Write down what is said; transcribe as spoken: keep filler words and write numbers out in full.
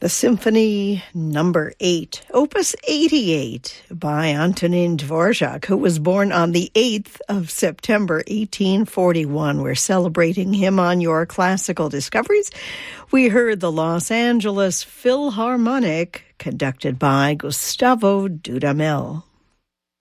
The Symphony Number eight, Opus eighty-eight by Antonin Dvorak, who was born on the eighth of September, eighteen forty-one. We're celebrating him on Your Classical Discoveries. We heard the Los Angeles Philharmonic, conducted by Gustavo Dudamel.